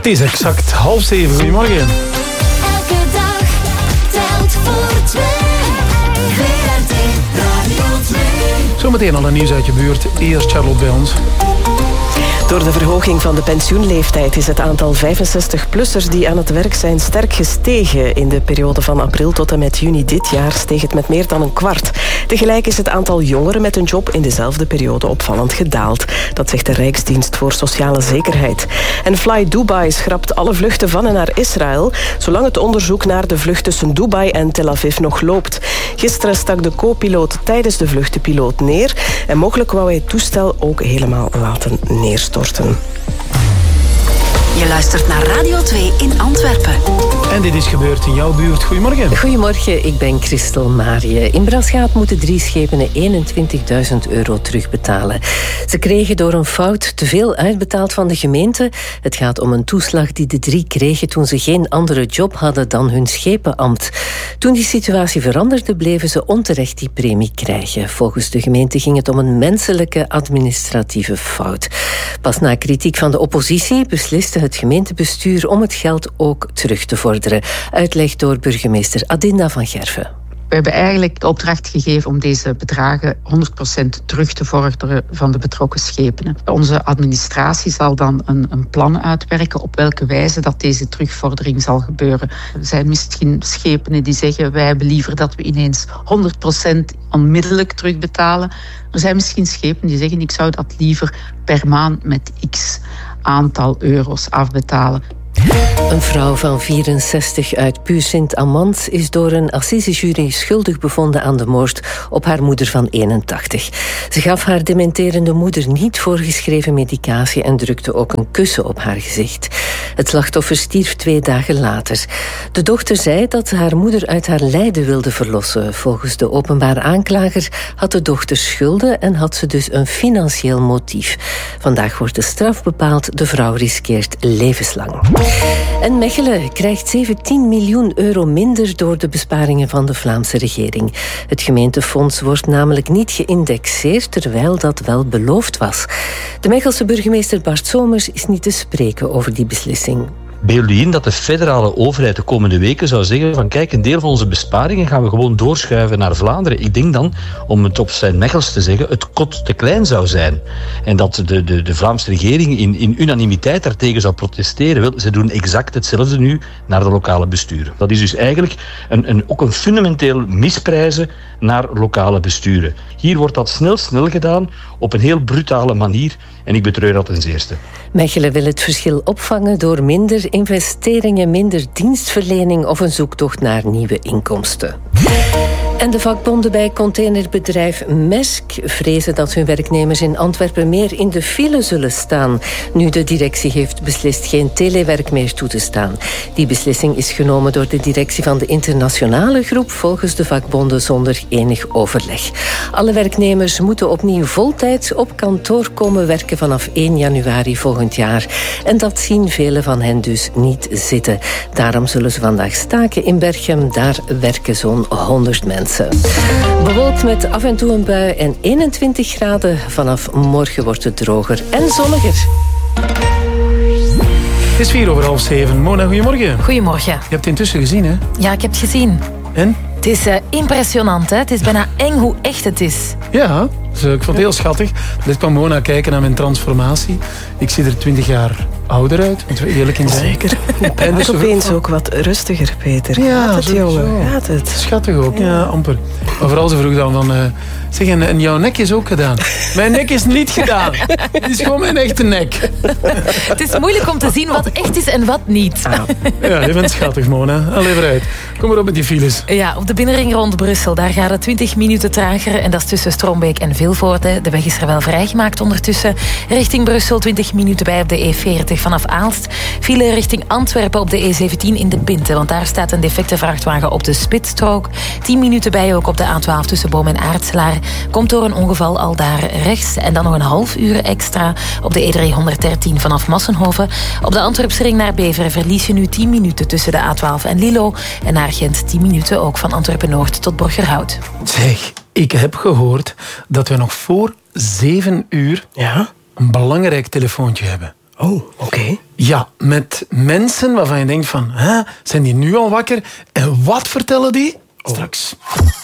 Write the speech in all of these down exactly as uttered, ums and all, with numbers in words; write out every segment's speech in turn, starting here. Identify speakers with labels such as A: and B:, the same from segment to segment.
A: Het is exact half zeven. Goedemorgen.
B: Elke dag telt voor twee. V R T Radio twee.
A: Zometeen al een nieuws uit je buurt. Eerst Charlotte bij ons.
C: Door de verhoging van de pensioenleeftijd is het aantal vijfenzestig-plussers die aan het werk zijn sterk gestegen. In de periode van april tot en met juni dit jaar steeg het met meer dan een kwart. Tegelijk is het aantal jongeren met een job in dezelfde periode opvallend gedaald. Dat zegt de Rijksdienst voor Sociale Zekerheid. En Fly Dubai schrapt alle vluchten van en naar Israël, zolang het onderzoek naar de vlucht tussen Dubai en Tel Aviv nog loopt. Gisteren stak de co-piloot tijdens de vlucht de piloot neer en mogelijk wou hij het toestel ook helemaal laten neerstorten.
D: Je luistert naar Radio twee in Antwerpen.
A: En dit is gebeurd in jouw buurt. Goedemorgen.
E: Goedemorgen, ik ben Christel Marië. In Braschaat moeten drie schepenen eenentwintigduizend euro terugbetalen. Ze kregen door een fout te veel uitbetaald van de gemeente. Het gaat om een toeslag die de drie kregen toen ze geen andere job hadden dan hun schepenambt. Toen die situatie veranderde, bleven ze onterecht die premie krijgen. Volgens de gemeente ging het om een menselijke administratieve fout. Pas na kritiek van de oppositie besliste het gemeentebestuur om het geld ook terug te vorderen. Uitleg door burgemeester Adinda van Gerven.
F: We hebben eigenlijk de opdracht gegeven om deze bedragen honderd procent terug te vorderen van de betrokken schepenen. Onze administratie zal dan een, een plan uitwerken op welke wijze dat deze terugvordering zal gebeuren. Er zijn misschien schepenen die zeggen wij hebben liever dat we ineens honderd procent onmiddellijk terugbetalen. Er zijn misschien schepenen die zeggen ik zou dat liever per maand met x aantal euro's afbetalen.
E: Een vrouw van vierenzestig uit Puur-Sint-Amand is door een assisejury schuldig bevonden aan de moord op haar moeder van eenentachtig. Ze gaf haar dementerende moeder niet voorgeschreven medicatie en drukte ook een kussen op haar gezicht. Het slachtoffer stierf twee dagen later. De dochter zei dat haar moeder uit haar lijden wilde verlossen. Volgens de openbaar aanklager had de dochter schulden en had ze dus een financieel motief. Vandaag wordt de straf bepaald. De vrouw riskeert levenslang. En Mechelen krijgt zeventien miljoen euro minder door de besparingen van de Vlaamse regering. Het gemeentefonds wordt namelijk niet geïndexeerd, terwijl dat wel beloofd was. De Mechelse burgemeester Bart Somers is niet te spreken over die beslissing.
G: Beeld u in dat de federale overheid de komende weken zou zeggen van kijk, een deel van onze besparingen gaan we gewoon doorschuiven naar Vlaanderen. Ik denk dan, om het op zijn Mechels te zeggen, het kot te klein zou zijn. En dat de, de, de Vlaamse regering in, in unanimiteit daartegen zou protesteren. Wel, ze doen exact hetzelfde nu naar de lokale besturen. Dat is dus eigenlijk een, een, ook een fundamenteel misprijzen naar lokale besturen. Hier wordt dat snel, snel gedaan op een heel brutale manier en ik betreur dat ten zeerste.
E: Mechelen wil het verschil opvangen door minder investeringen, minder dienstverlening of een zoektocht naar nieuwe inkomsten. En de vakbonden bij containerbedrijf Maersk vrezen dat hun werknemers in Antwerpen meer in de file zullen staan, nu de directie heeft beslist geen telewerk meer toe te staan. Die beslissing is genomen door de directie van de internationale groep, volgens de vakbonden zonder enig overleg. Alle werknemers moeten opnieuw voltijds op kantoor komen werken vanaf één januari volgend jaar. En dat zien velen van hen dus niet zitten. Daarom zullen ze vandaag staken in Berchem. Daar werken zo'n honderd mensen. Bewolkt met af en toe een bui en eenentwintig graden. Vanaf morgen wordt het droger en zonniger.
A: Het is vier over half zeven. Mona, goedemorgen.
H: Goedemorgen.
A: Je hebt het intussen gezien, hè?
H: Ja, ik heb het gezien.
A: En?
H: Het is uh, impressionant, hè? Het is bijna eng hoe echt het is.
A: Ja, dus, uh, ik vond het heel schattig. Dit kwam Mona kijken naar mijn transformatie. Ik zie er twintig jaar ouder uit, moeten we eerlijk in zijn.
C: Zeker.
A: En dus
C: opeens ook wat rustiger, Peter.
A: Ja,
C: gaat het,
A: sowieso.
C: jongen? Gaat het?
A: Schattig ook, ja, amper. Maar vooral ze vroeg dan van... Uh, zeg, en, en jouw nek is ook gedaan. Mijn nek is niet gedaan. Het is gewoon mijn echte nek.
H: Het is moeilijk om te zien wat echt is en wat niet.
A: Ah. Ja, je bent schattig, Mona. Allee, vooruit. Kom maar op met die files.
H: Ja, op de binnenring rond Brussel. Daar gaat het twintig minuten trager. En dat is tussen Strombeek en Vilvoorde. De weg is er wel vrijgemaakt ondertussen. Richting Brussel twintig minuten bij op de E veertig vanaf Aalst. File richting Antwerpen op de E zeventien in de Pinte. Want daar staat een defecte vrachtwagen op de spitsstrook. tien minuten bij ook op de A twaalf tussen Boom en Aartselaar. Komt door een ongeval al daar rechts. En dan nog een half uur extra op de E driehonderddertien vanaf Massenhoven. Op de Antwerpsring naar Beveren verlies je nu tien minuten tussen de A twaalf en Lilo. En naar Gent tien minuten ook van Antwerpen-Noord tot Borgerhout.
A: Zeg, ik heb gehoord dat we nog voor zeven uur
C: Ja?
A: een belangrijk telefoontje hebben.
C: Oh, oké. Okay.
A: Ja, met mensen waarvan je denkt van... Hè, zijn die nu al wakker? En wat vertellen die? Oh. Straks.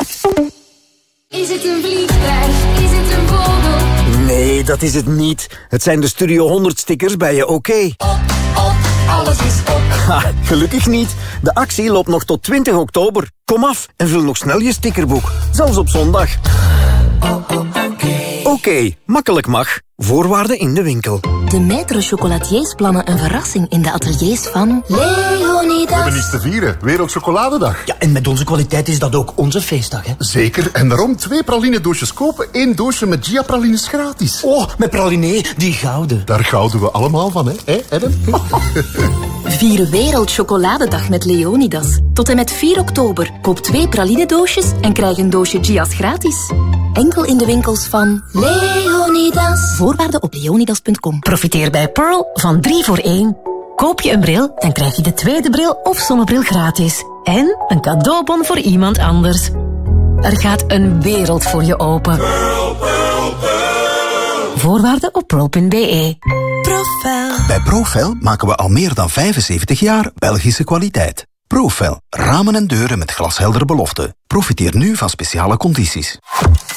B: Is het een vliegtuig? Is het een vogel?
I: Nee, dat is het niet. Het zijn de Studio honderd stickers bij je OK.
B: Op, op, alles is op.
I: Ha, gelukkig niet. De actie loopt nog tot twintig oktober. Kom af en vul nog snel je stickerboek. Zelfs op zondag.
B: Oh, oh, oké.
I: Oké, makkelijk mag. Voorwaarden in de winkel.
J: De Maître chocolatiers plannen een verrassing in de ateliers van Leonidas.
K: We hebben iets te vieren. Wereldchocoladedag.
L: Ja, en met onze kwaliteit is dat ook onze feestdag, hè?
K: Zeker. En daarom twee praline-doosjes kopen. één doosje met Gia-pralines gratis.
L: Oh, met praline, die gouden.
K: Daar gouden we allemaal van, hè? Hé, Adam?
J: Vier Wereldchocoladedag met Leonidas. Tot en met vier oktober. Koop twee praline-doosjes en krijg een doosje Gia's gratis. Enkel in de winkels van Leonidas. Voorwaarden op leonidas punt com.
M: Profiteer bij Pearl van drie voor één. Koop je een bril, dan krijg je de tweede bril of zonnebril gratis. En een cadeaubon voor iemand anders. Er gaat een wereld voor je open.
B: Pearl, Pearl, Pearl.
M: Voorwaarden op pearl punt be.
N: Profel. Bij Profel maken we al meer dan vijfenzeventig jaar Belgische kwaliteit. Profel. Ramen en deuren met glasheldere beloften. Profiteer nu van speciale condities.